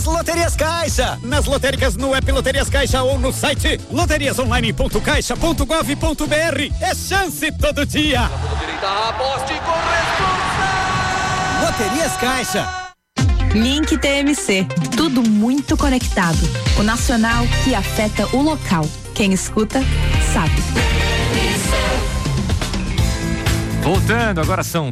nas Loterias Caixa, nas lotéricas no app Loterias Caixa ou no site loteriasonline.caixa.gov.br. É chance todo dia. Loterias Caixa. Link TMC, tudo muito conectado. O nacional que afeta o local. Quem escuta, sabe. Voltando, agora são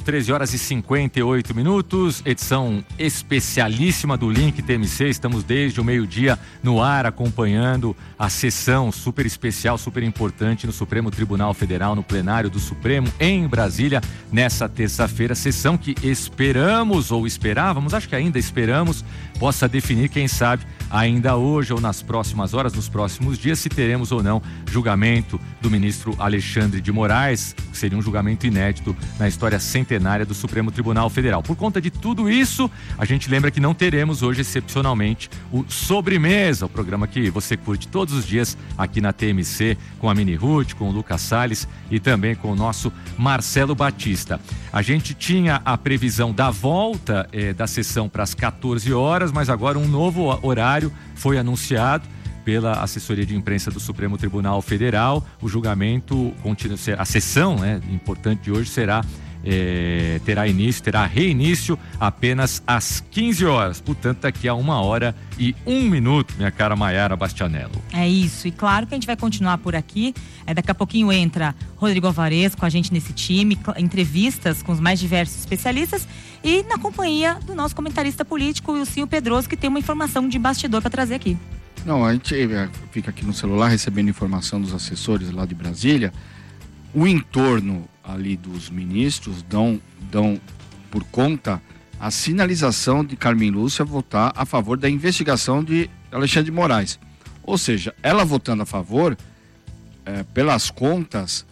13h58, edição especialíssima do Link TMC. Estamos desde o meio-dia no ar acompanhando a sessão super especial, super importante no Supremo Tribunal Federal, no plenário do Supremo em Brasília, nessa terça-feira. Sessão que esperamos ou esperávamos, acho que ainda esperamos, possa definir, quem sabe, ainda hoje ou nas próximas horas, nos próximos dias, se teremos ou não julgamento do ministro Alexandre de Moraes, que seria um julgamento inédito na história centenária do Supremo Tribunal Federal. Por conta de tudo isso, a gente lembra que não teremos hoje, excepcionalmente, o Sobremesa, o programa que você curte todos os dias aqui na TMC, com a Mini Ruth, com o Lucas Salles e também com o nosso Marcelo Batista. A gente tinha a previsão da volta da sessão para as 14 horas, mas agora um novo horário foi anunciado pela assessoria de imprensa do Supremo Tribunal Federal. O julgamento continua, a sessão, importante de hoje terá reinício apenas às 15 horas, portanto daqui a 1h01, minha cara Maiara Bastianello. É isso, e claro que a gente vai continuar por aqui. Daqui a pouquinho entra Rodrigo Alvarez com a gente nesse time, entrevistas com os mais diversos especialistas e na companhia do nosso comentarista político, Wilsinho Pedroso, que tem uma informação de bastidor para trazer aqui. Não, a gente fica aqui no celular recebendo informação dos assessores lá de Brasília. O entorno ali dos ministros dão por conta a sinalização de Carmen Lúcia votar a favor da investigação de Alexandre de Moraes. Ou seja, ela votando a favor, pelas contas,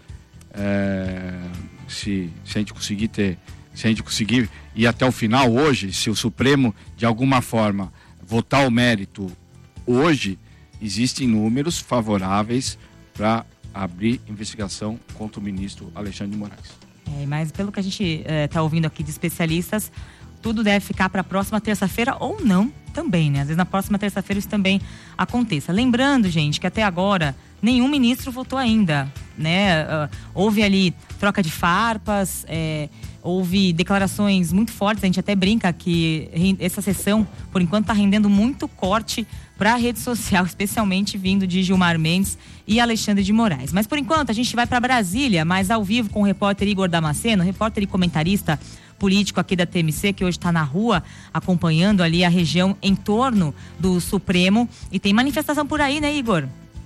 se a gente conseguir ir até o final hoje, se o Supremo de alguma forma votar o mérito hoje, existem números favoráveis para abrir investigação contra o ministro Alexandre de Moraes. Mas pelo que a gente está ouvindo aqui de especialistas, tudo deve ficar para a próxima terça-feira ou não também, né? Às vezes na próxima terça-feira isso também aconteça. Lembrando, gente, que até agora nenhum ministro votou ainda, né? Houve ali troca de farpas, houve declarações muito fortes. A gente até brinca que essa sessão, por enquanto, está rendendo muito corte para a rede social, especialmente vindo de Gilmar Mendes e Alexandre de Moraes. Mas por enquanto a gente vai para Brasília, mas ao vivo com o repórter Igor Damasceno, repórter e comentarista político aqui da TMC, que hoje está na rua acompanhando ali a região em torno do Supremo. E tem manifestação por aí, né, Igor?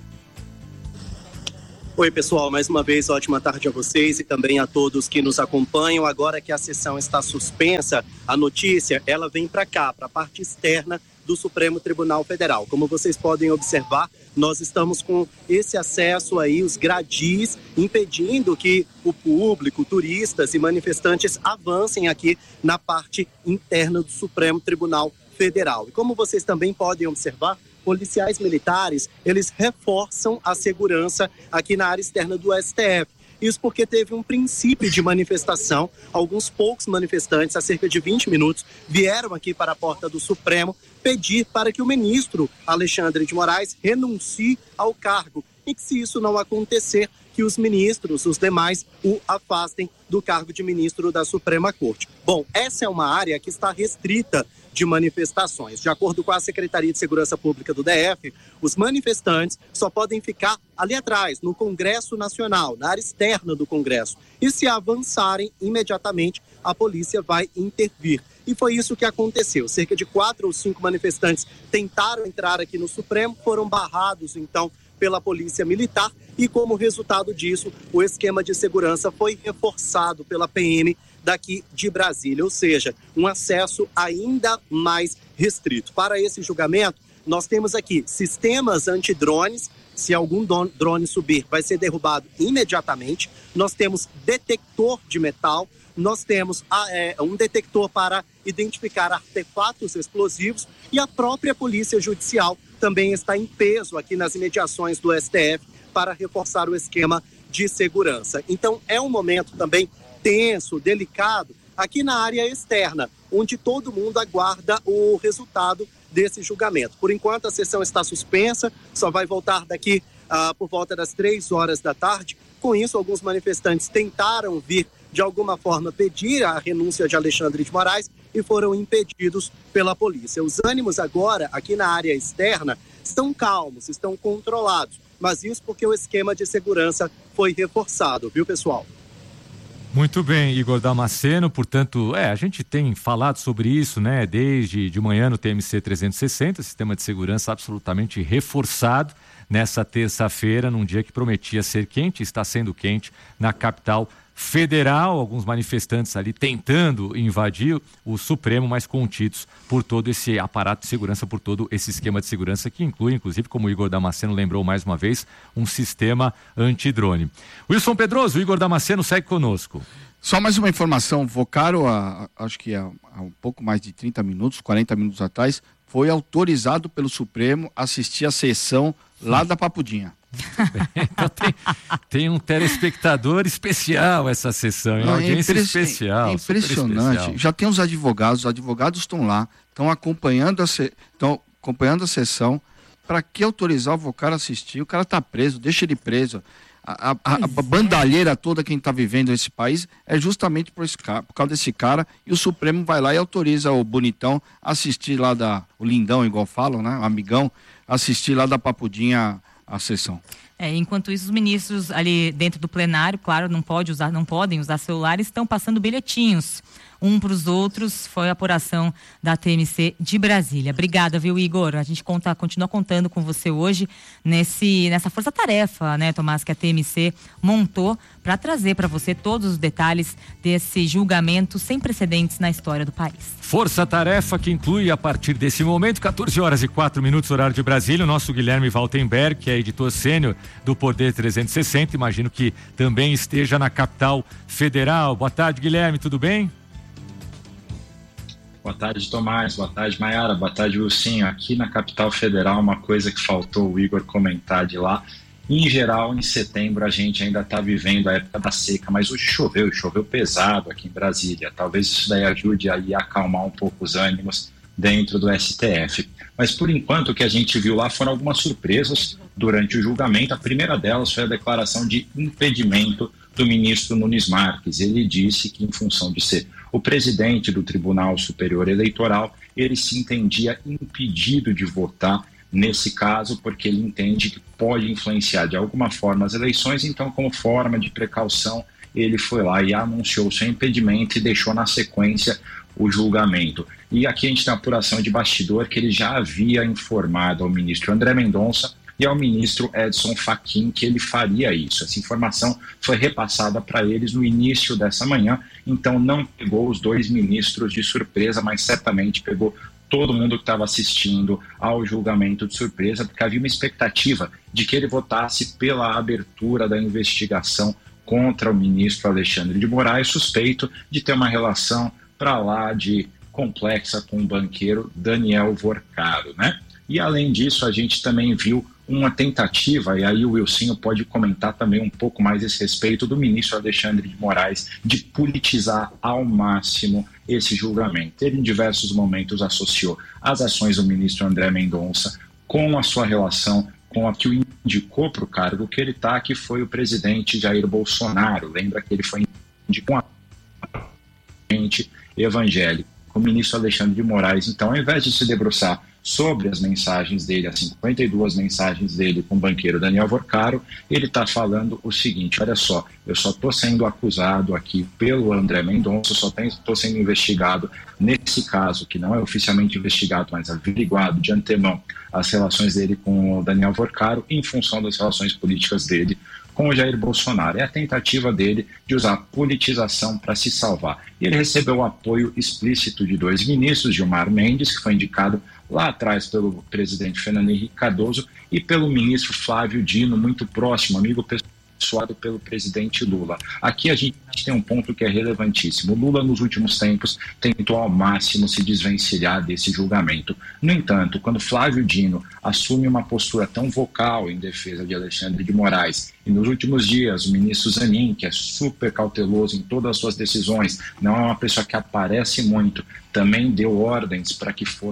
Oi, pessoal, mais uma vez ótima tarde a vocês e também a todos que nos acompanham. Agora que a sessão está suspensa, a notícia ela vem para cá, para a parte externa do Supremo Tribunal Federal. Como vocês podem observar, nós estamos com esse acesso aí, os gradis, impedindo que o público, turistas e manifestantes avancem aqui na parte interna do Supremo Tribunal Federal. E como vocês também podem observar, policiais militares, eles reforçam a segurança aqui na área externa do STF. Isso porque teve um princípio de manifestação. Alguns poucos manifestantes, há cerca de 20 minutos, vieram aqui para a porta do Supremo pedir para que o ministro Alexandre de Moraes renuncie ao cargo. E que, se isso não acontecer, que os ministros, os demais, o afastem do cargo de ministro da Suprema Corte. Bom, essa é uma área que está restrita de manifestações. De acordo com a Secretaria de Segurança Pública do DF, os manifestantes só podem ficar ali atrás, no Congresso Nacional, na área externa do Congresso. E se avançarem, imediatamente a polícia vai intervir. E foi isso que aconteceu. Cerca de 4 ou 5 manifestantes tentaram entrar aqui no Supremo, foram barrados, então, pela Polícia Militar. E como resultado disso, o esquema de segurança foi reforçado pela PM daqui de Brasília, ou seja, um acesso ainda mais restrito. Para esse julgamento, nós temos aqui sistemas antidrones. Se algum drone subir, vai ser derrubado imediatamente. Nós temos detector de metal, nós temos um detector para identificar artefatos explosivos e a própria Polícia Judicial também está em peso aqui nas imediações do STF para reforçar o esquema de segurança. Então, é um momento também tenso, delicado, aqui na área externa, onde todo mundo aguarda o resultado desse julgamento. Por enquanto, a sessão está suspensa, só vai voltar daqui por volta das 3 horas da tarde. Com isso, alguns manifestantes tentaram vir, de alguma forma, pedir a renúncia de Alexandre de Moraes e foram impedidos pela polícia. Os ânimos agora, aqui na área externa, estão calmos, estão controlados, mas isso porque o esquema de segurança foi reforçado, viu, pessoal? Muito bem, Igor Damasceno, portanto, a gente tem falado sobre isso, né, desde de manhã no TMC 360, sistema de segurança absolutamente reforçado nessa terça-feira, num dia que prometia ser quente, está sendo quente na capital federal, alguns manifestantes ali tentando invadir o Supremo, mas contidos por todo esse aparato de segurança, por todo esse esquema de segurança que inclui, inclusive, como o Igor Damasceno lembrou mais uma vez, um sistema antidrone. Wilson Pedroso, o Igor Damasceno segue conosco. Só mais uma informação, Vocaro, acho que há um pouco mais de 30 minutos, 40 minutos atrás, foi autorizado pelo Supremo a assistir a sessão lá da Papudinha. Então tem um telespectador especial essa sessão, uma audiência especial. É impressionante. Especial. Já tem os advogados estão lá, estão acompanhando a sessão. Para que autorizar o Vocaro a assistir? O cara está preso, deixa ele preso. A bandalheira toda que a gente está vivendo nesse país é justamente por causa desse cara, e o Supremo vai lá e autoriza o bonitão a assistir lá o lindão, igual falam, né? O amigão, assistir lá da Papudinha a sessão. Enquanto isso, os ministros ali dentro do plenário, claro, não podem usar celulares, estão passando bilhetinhos um para os outros. Foi a apuração da TMC de Brasília. Obrigada, viu, Igor? A gente continua contando com você hoje nessa força-tarefa, né, Tomás, que a TMC montou para trazer para você todos os detalhes desse julgamento sem precedentes na história do país. Força-tarefa que inclui, a partir desse momento, 14h04, horário de Brasília, o nosso Guilherme Valtenberg, que é editor sênior do Poder 360, imagino que também esteja na capital federal. Boa tarde, Guilherme, tudo bem? Boa tarde, Tomás. Boa tarde, Maiara. Boa tarde, Wilson. Aqui na capital federal, uma coisa que faltou o Igor comentar de lá. Em geral, em setembro, a gente ainda está vivendo a época da seca, mas hoje choveu pesado aqui em Brasília. Talvez isso daí ajude aí a acalmar um pouco os ânimos dentro do STF. Mas, por enquanto, o que a gente viu lá foram algumas surpresas durante o julgamento. A primeira delas foi a declaração de impedimento do ministro Nunes Marques. Ele disse que, em função de ser o presidente do Tribunal Superior Eleitoral, ele se entendia impedido de votar nesse caso, porque ele entende que pode influenciar de alguma forma as eleições. Então, como forma de precaução, ele foi lá e anunciou seu impedimento e deixou na sequência o julgamento. E aqui a gente tem a apuração de bastidor que ele já havia informado ao ministro André Mendonça e ao ministro Edson Fachin que ele faria isso. Essa informação foi repassada para eles no início dessa manhã, então não pegou os dois ministros de surpresa, mas certamente pegou todo mundo que estava assistindo ao julgamento de surpresa, porque havia uma expectativa de que ele votasse pela abertura da investigação contra o ministro Alexandre de Moraes, suspeito de ter uma relação para lá de complexa com o banqueiro Daniel Vocaro, né? E além disso, a gente também viu uma tentativa, e aí o Wilson pode comentar também um pouco mais esse respeito, do ministro Alexandre de Moraes, de politizar ao máximo esse julgamento. Ele em diversos momentos associou as ações do ministro André Mendonça com a sua relação com a que o indicou para o cargo que ele está, que foi o presidente Jair Bolsonaro. Lembra que ele foi indicado com a gente evangélico, o ministro Alexandre de Moraes. Então, ao invés de se debruçar sobre as mensagens dele, as 52 mensagens dele com o banqueiro Daniel Vocaro, ele está falando o seguinte: olha só, eu só estou sendo acusado aqui pelo André Mendonça, só estou sendo investigado nesse caso, que não é oficialmente investigado, mas averiguado de antemão, as relações dele com o Daniel Vocaro em função das relações políticas dele com o Jair Bolsonaro. É a tentativa dele de usar politização para se salvar. E ele recebeu o apoio explícito de dois ministros, Gilmar Mendes, que foi indicado lá atrás pelo presidente Fernando Henrique Cardoso, e pelo ministro Flávio Dino, muito próximo, amigo pessoal pelo presidente Lula. Aqui a gente tem um ponto que é relevantíssimo. O Lula, nos últimos tempos, tentou ao máximo se desvencilhar desse julgamento. No entanto, quando Flávio Dino assume uma postura tão vocal em defesa de Alexandre de Moraes, e nos últimos dias o ministro Zanin, que é super cauteloso em todas as suas decisões, não é uma pessoa que aparece muito, também deu ordens para que fossem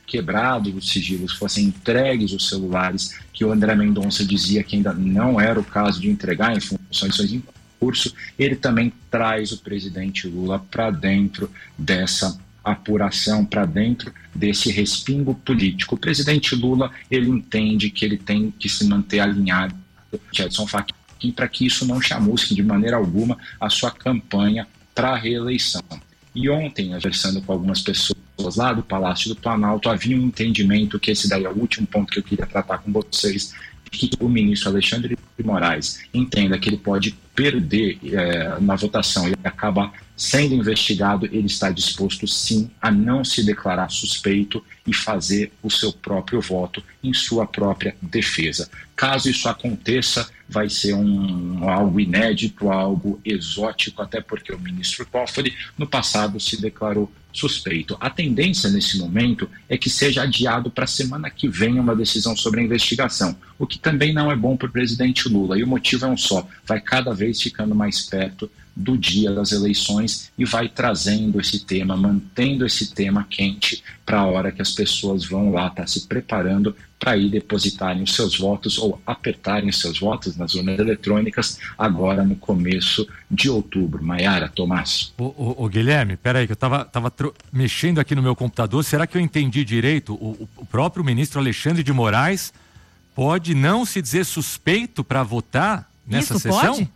quebrados os sigilos, fossem entregues os celulares, que o André Mendonça dizia que ainda não era o caso de entregar em funções em curso, ele também traz o presidente Lula para dentro dessa apuração, para dentro desse respingo político. O presidente Lula, ele entende que ele tem que se manter alinhado com Edson Fachin para que isso não chamusque de maneira alguma a sua campanha para a reeleição. E ontem, conversando com algumas pessoas lá do Palácio do Planalto, havia um entendimento que esse daí é o último ponto que eu queria tratar com vocês, que o ministro Alexandre de Moraes entenda que ele pode perder na votação e acabar sendo investigado, ele está disposto sim a não se declarar suspeito e fazer o seu próprio voto em sua própria defesa. Caso isso aconteça, vai ser algo inédito, algo exótico, até porque o ministro Toffoli no passado se declarou suspeito. A tendência nesse momento é que seja adiado para a semana que vem uma decisão sobre a investigação, o que também não é bom para o presidente Lula, e o motivo é um só: vai cada vez ficando mais perto do dia das eleições e vai trazendo esse tema, mantendo esse tema quente para a hora que as pessoas vão lá estar se preparando para ir depositarem os seus votos ou apertarem os seus votos nas urnas eletrônicas agora no começo de outubro. Maiara, Tomás. Ô Guilherme, peraí que eu tava mexendo aqui no meu computador, será que eu entendi direito? O próprio ministro Alexandre de Moraes pode não se dizer suspeito para votar nessa sessão? Pode?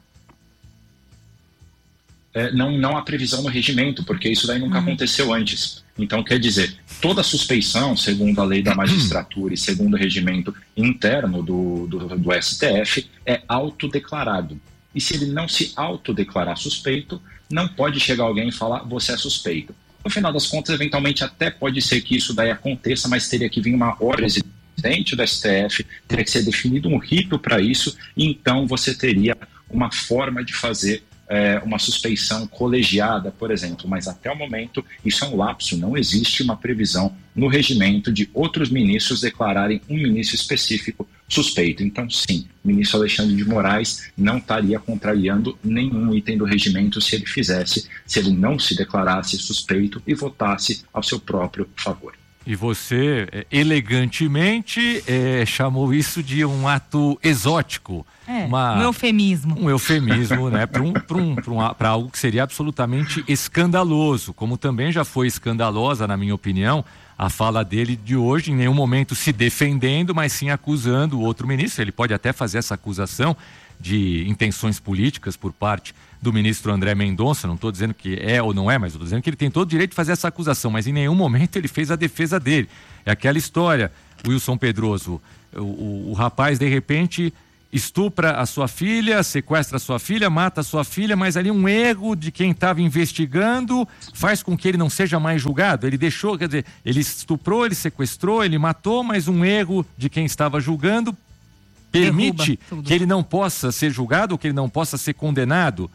Não há previsão no regimento, porque isso daí nunca aconteceu antes. Então, quer dizer, toda suspeição, segundo a lei da magistratura e segundo o regimento interno do STF, é autodeclarado. E se ele não se autodeclarar suspeito, não pode chegar alguém e falar, você é suspeito. No final das contas, eventualmente, até pode ser que isso daí aconteça, mas teria que vir uma ordem do presidente do STF, teria que ser definido um rito para isso, e então você teria uma forma de fazer uma suspeição colegiada, por exemplo, mas até o momento isso é um lapso, não existe uma previsão no regimento de outros ministros declararem um ministro específico suspeito. Então, sim, o ministro Alexandre de Moraes não estaria contrariando nenhum item do regimento se ele não se declarasse suspeito e votasse ao seu próprio favor. E você, elegantemente, chamou isso de um ato exótico. Um eufemismo. Um eufemismo, né? Para algo que seria absolutamente escandaloso. Como também já foi escandalosa, na minha opinião, a fala dele de hoje, em nenhum momento se defendendo, mas sim acusando o outro ministro. Ele pode até fazer essa acusação de intenções políticas por parte do ministro André Mendonça, não estou dizendo que é ou não é, mas estou dizendo que ele tem todo o direito de fazer essa acusação, mas em nenhum momento ele fez a defesa dele. É aquela história, Wilson Pedroso, o rapaz de repente estupra a sua filha, sequestra a sua filha, mata a sua filha, mas ali um erro de quem estava investigando faz com que ele não seja mais julgado. Ele deixou, quer dizer, ele estuprou, ele sequestrou, ele matou, mas um erro de quem estava julgando permite que ele não possa ser julgado, que ele não possa ser condenado.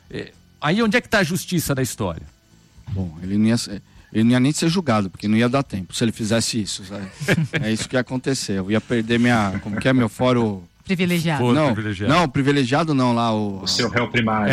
Aí onde é que está a justiça da história? Bom, ele não ia nem ser julgado, porque não ia dar tempo se ele fizesse isso. É isso que ia acontecer. Eu ia perder como que é meu fórum... Privilegiado. Não, privilegiado não, lá o seu réu primário.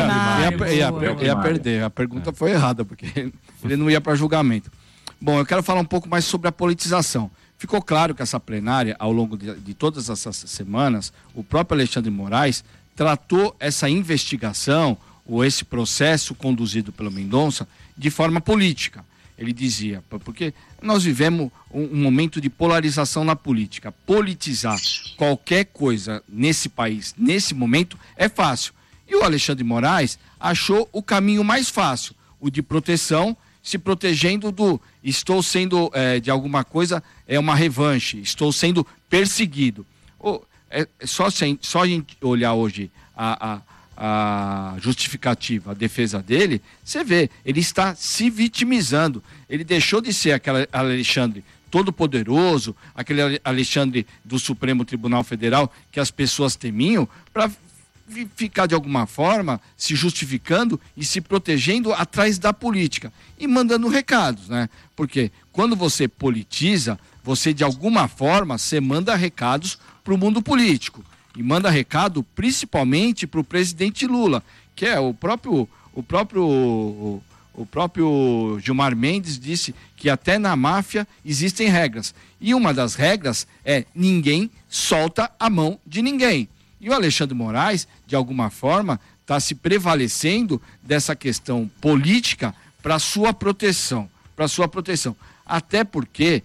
Ia perder. A pergunta foi errada, porque ele não ia para julgamento. Bom, eu quero falar um pouco mais sobre a politização. Ficou claro que essa plenária, ao longo de todas essas semanas, o próprio Alexandre de Moraes tratou essa investigação ou esse processo conduzido pelo Mendonça de forma política. Ele dizia, porque nós vivemos um momento de polarização na política. Politizar qualquer coisa nesse país, nesse momento, é fácil. E o Alexandre de Moraes achou o caminho mais fácil, o de proteção, se protegendo estou sendo, de alguma coisa, uma revanche, estou sendo perseguido. Só a gente olhar hoje a justificativa, a defesa dele, você vê, ele está se vitimizando. Ele deixou de ser aquele Alexandre todo-poderoso, aquele Alexandre do Supremo Tribunal Federal que as pessoas temiam, para ficar de alguma forma se justificando e se protegendo atrás da política e mandando recados, né? Porque quando você politiza, você de alguma forma você manda recados para o mundo político. E manda recado principalmente para o presidente Lula, que é o próprio O próprio Gilmar Mendes disse que até na máfia existem regras. E uma das regras é ninguém solta a mão de ninguém. E o Alexandre Moraes, de alguma forma, está se prevalecendo dessa questão política para sua proteção. Até porque,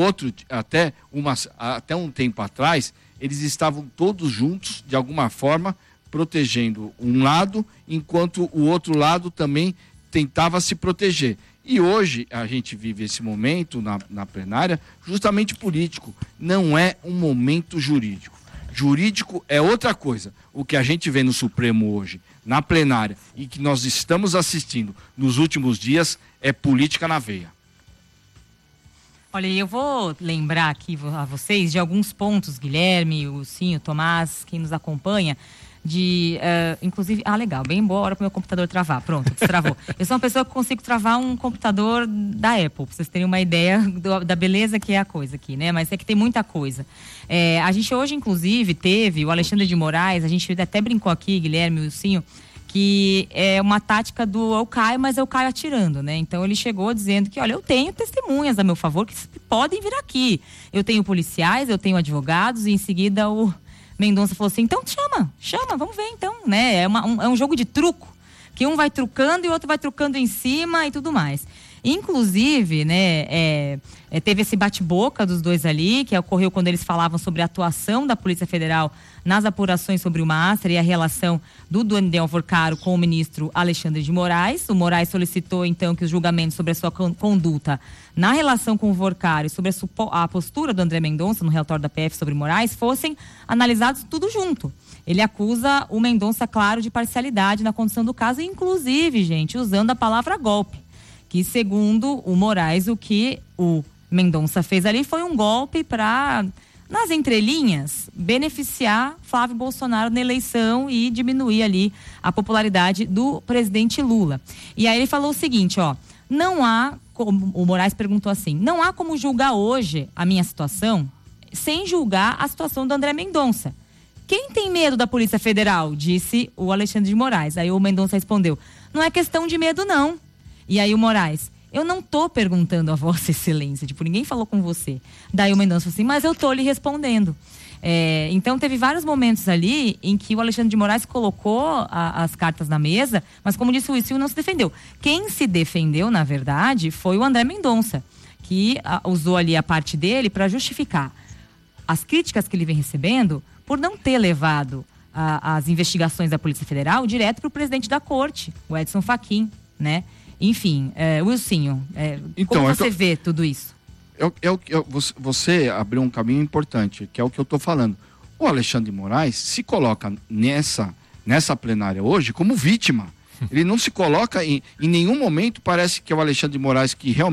até um tempo atrás, eles estavam todos juntos, de alguma forma, protegendo um lado, enquanto o outro lado também tentava se proteger. E hoje a gente vive esse momento na plenária justamente político, não é um momento jurídico. Jurídico é outra coisa. O que a gente vê no Supremo hoje, na plenária, e que nós estamos assistindo nos últimos dias, é política na veia. Olha, eu vou lembrar aqui a vocês de alguns pontos, Guilherme, o Cinho, o Tomás, quem nos acompanha, inclusive, legal, bem boa hora para o meu computador travar, pronto, destravou. Eu sou uma pessoa que consigo travar um computador da Apple, para vocês terem uma ideia da beleza que é a coisa aqui, né? Mas é que tem muita coisa. A gente hoje, inclusive, teve o Alexandre de Moraes, a gente até brincou aqui, Guilherme e o Cinho, que é uma tática do eu caio, mas eu caio atirando, né? Então ele chegou dizendo que, olha, eu tenho testemunhas a meu favor que podem vir aqui. Eu tenho policiais, eu tenho advogados, e em seguida o Mendonça falou assim, então chama, vamos ver então, né? É um jogo de truco, que um vai trucando e o outro vai trucando em cima e tudo mais. Inclusive, né, teve esse bate-boca dos dois ali, que ocorreu quando eles falavam sobre a atuação da Polícia Federal nas apurações sobre o Master e a relação do Duane de Alvorcaro com o ministro Alexandre de Moraes. O Moraes solicitou, então, que os julgamentos sobre a sua conduta na relação com o Alvorcaro e sobre a postura do André Mendonça no relatório da PF sobre Moraes fossem analisados tudo junto. Ele acusa o Mendonça, claro, de parcialidade na condução do caso, inclusive, gente, usando a palavra golpe. Que, segundo o Moraes, o que o Mendonça fez ali foi um golpe para, nas entrelinhas, beneficiar Flávio Bolsonaro na eleição e diminuir ali a popularidade do presidente Lula. E aí ele falou o seguinte, não há, o Moraes perguntou assim, não há como julgar hoje a minha situação sem julgar a situação do André Mendonça. Quem tem medo da Polícia Federal? Disse o Alexandre de Moraes. Aí o Mendonça respondeu, não é questão de medo não. E aí o Moraes, eu não tô perguntando a Vossa Excelência, ninguém falou com você. Daí o Mendonça falou assim, mas eu tô lhe respondendo. Então teve vários momentos ali em que o Alexandre de Moraes colocou as cartas na mesa, mas como disse o Wilson, não se defendeu. Quem se defendeu, na verdade, foi o André Mendonça, que usou ali a parte dele para justificar as críticas que ele vem recebendo por não ter levado as investigações da Polícia Federal direto para o presidente da Corte, o Edson Fachin, né? Enfim, Wilsinho, como você vê tudo isso? Você abriu um caminho importante, que é o que eu estou falando. O Alexandre de Moraes se coloca nessa plenária hoje como vítima. Ele não se coloca em nenhum momento, parece que é o Alexandre de Moraes que realmente